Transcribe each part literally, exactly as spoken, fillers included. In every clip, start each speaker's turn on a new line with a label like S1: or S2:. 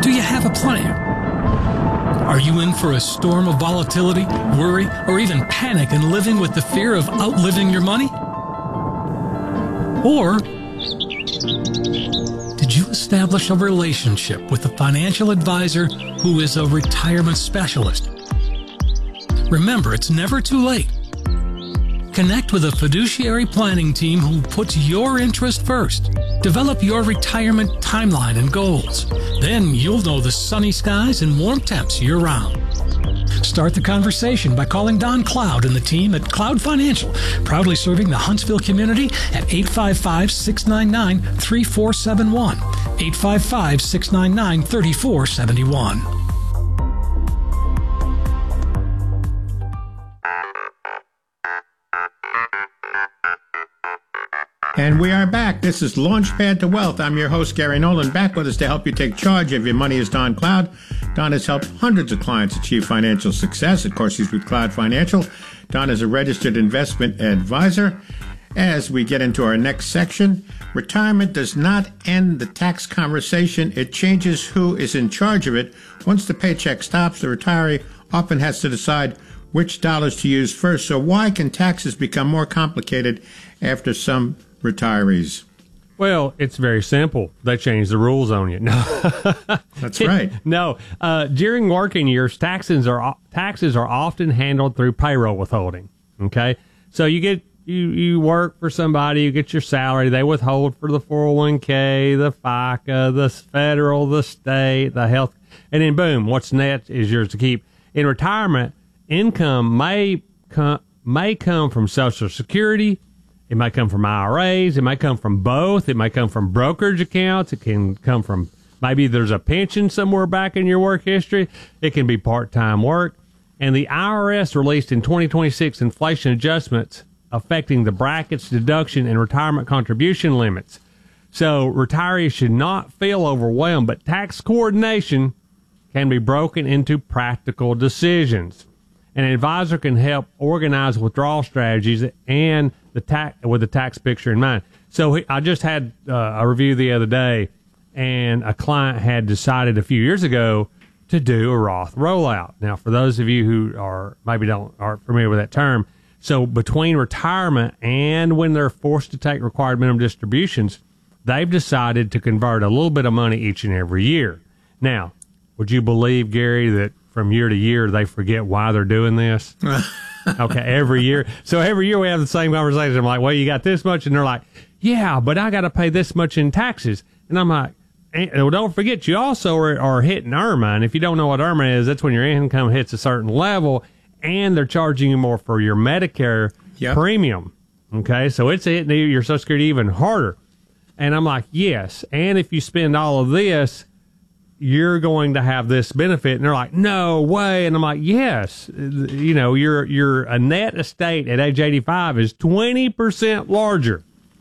S1: Do you have a plan? Are you in for a storm of volatility, worry, or even panic and living with the fear of outliving your money? Or did you establish a relationship with a financial advisor who is a retirement specialist? Remember, it's never too late. Connect with a fiduciary planning team who puts your interest first. Develop your retirement timeline and goals. Then you'll know the sunny skies and warm temps year-round. Start the conversation by calling Don Cloud and the team at Cloud Financial, proudly serving the Huntsville community at eight five five, six nine nine, three four seven one, eight five five, six nine nine, three four seven one.
S2: And we are back. This is Launchpad to Wealth. I'm your host, Gary Nolan. Back with us to help you take charge of your money is Don Cloud. Don has helped hundreds of clients achieve financial success. Of course, he's with Cloud Financial. Don is a registered investment advisor. As we get into our next section, retirement does not end the tax conversation. It changes who is in charge of it. Once the paycheck stops, the retiree often has to decide which dollars to use first. So why can taxes become more complicated after some retirees?
S3: Well, it's very simple. They changed the rules on you. No,
S2: that's right.
S3: No, uh, during working years, taxes are taxes are often handled through payroll withholding. Okay, so you get you you work for somebody, you get your salary, they withhold for the four oh one k, the FICA, the federal, the state, the health, and then boom, what's net is yours to keep. In retirement, income may come may come from Social Security. It might come from I R As. It might come from both. It might come from brokerage accounts. It can come from maybe there's a pension somewhere back in your work history. It can be part-time work. And the I R S released in twenty twenty-six inflation adjustments affecting the brackets, deduction, and retirement contribution limits. So retirees should not feel overwhelmed, but tax coordination can be broken into practical decisions. An advisor can help organize withdrawal strategies and the tax with the tax picture in mind. So he, I just had uh, a review the other day, and a client had decided a few years ago to do a Roth rollout. Now, for those of you who are maybe don't aren't familiar with that term, so between retirement and when they're forced to take required minimum distributions, they've decided to convert a little bit of money each and every year. Now, would you believe, Gary, that from year to year they forget why they're doing this? Okay, every year. So every year we have the same conversation. I'm like, well, you got this much. And they're like, yeah, but I got to pay this much in taxes. And I'm like, and, well, don't forget, you also are, are hitting I R M A. And if you don't know what I R M A is, that's when your income hits a certain level and they're charging you more for your Medicare yep. premium. Okay, so it's hitting your Social Security even harder. And I'm like, yes. And if you spend all of this, you're going to have this benefit. And they're like, no way. And I'm like, yes, you know, your, your a net estate at age eighty-five is twenty percent larger.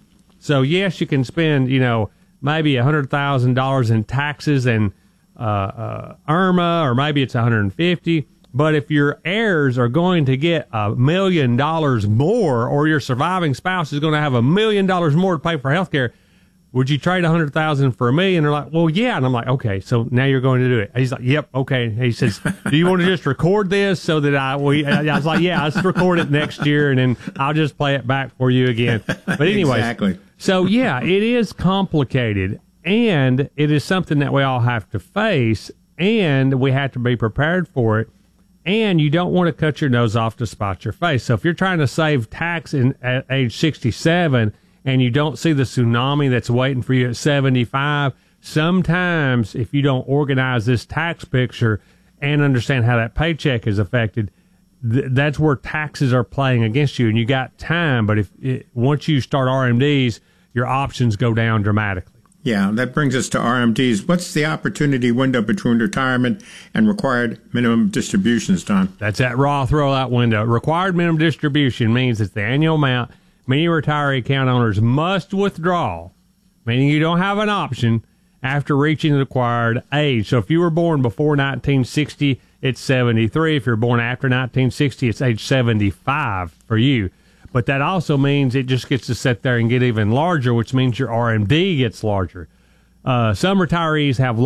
S3: So yes, you can spend, you know, maybe a hundred thousand dollars in taxes and, uh, uh, I R M A, or maybe it's a hundred and fifty. But if your heirs are going to get a million dollars more, or your surviving spouse is going to have a million dollars more to pay for healthcare, would you trade a hundred thousand for a million? They're like, well, yeah. And I'm like, okay, so now you're going to do it. He's like, yep, okay. He says, do you want to just record this so that I, we, I was like, yeah, let's record it next year and then I'll just play it back for you again. But anyway,
S2: exactly.
S3: So yeah, it is complicated and it is something that we all have to face and we have to be prepared for it. And you don't want to cut your nose off to spite your face. So if you're trying to save tax in, at age sixty-seven, and you don't see the tsunami that's waiting for you at seventy-five, sometimes if you don't organize this tax picture and understand how that paycheck is affected, th- that's where taxes are playing against you. And you got time, but if it, once you start R M Ds, your options go down dramatically.
S2: Yeah, that brings us to R M Ds. What's the opportunity window between retirement and required minimum distributions, Don?
S3: That's that Roth rollout window. Required minimum distribution means it's the annual amount many retiree account owners must withdraw, meaning you don't have an option after reaching the required age. So if you were born before nineteen sixty, it's seventy-three. If you're born after nineteen sixty, it's age seventy-five for you. But that also means it just gets to sit there and get even larger, which means your R M D gets larger. Uh, some retirees have